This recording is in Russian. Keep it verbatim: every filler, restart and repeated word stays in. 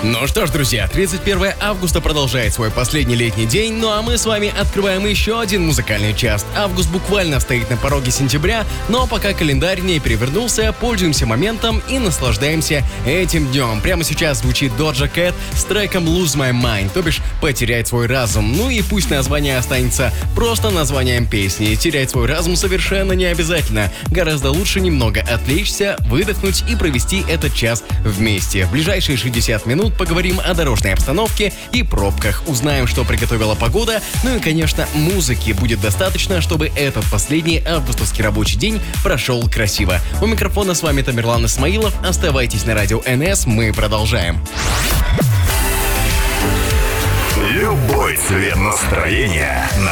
Ну что ж, друзья, тридцать первое августа продолжает свой последний летний день, ну а мы с вами открываем еще один музыкальный час. Август буквально стоит на пороге сентября, но пока календарь не перевернулся, пользуемся моментом и наслаждаемся этим днем. Прямо сейчас звучит Doja Cat с треком Lose My Mind, то бишь потерять свой разум. Ну и пусть название останется просто названием песни. Терять свой разум совершенно не обязательно. Гораздо лучше немного отвлечься, выдохнуть и провести этот час вместе. В ближайшие шестьдесят минут поговорим о дорожной обстановке и пробках, узнаем, что приготовила погода, ну и, конечно, музыки будет достаточно, чтобы этот последний августовский рабочий день прошел красиво. У микрофона с вами Тамерлан Исмаилов. Оставайтесь на радио эн эс, мы продолжаем. Любой цвет настроения на